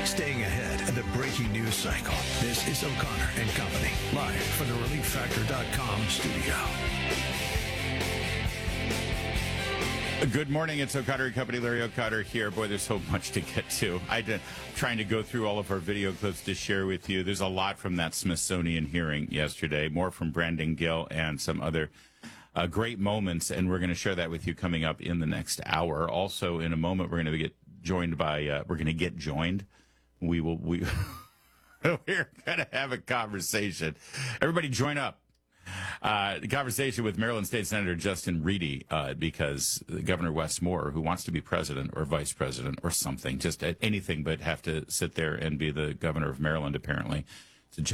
Staying ahead of the breaking news cycle. This is O'Connor and Company, live from the ReliefFactor.com studio. Good morning. It's O'Connor and Company. Larry O'Connor here. Boy, there's so much to get to. I'm trying to go through all of our video clips to share with you. There's a lot from that Smithsonian hearing yesterday, more from Brandon Gill and some other great moments, and we're going to share that with you coming up in the next hour. Also, in a moment, we're going to get joined by, we're going to have a conversation. Everybody join up. The conversation with Maryland State Senator Justin Reedy, because Governor Wes Moore, who wants to be president or vice president or something, just anything but have to sit there and be the governor of Maryland, apparently,